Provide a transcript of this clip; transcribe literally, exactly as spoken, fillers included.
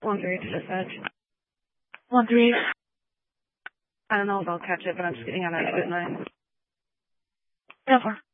One three to this edge. One three. I don't know if I'll catch it, but I'm just getting on at good nine. Yeah, four.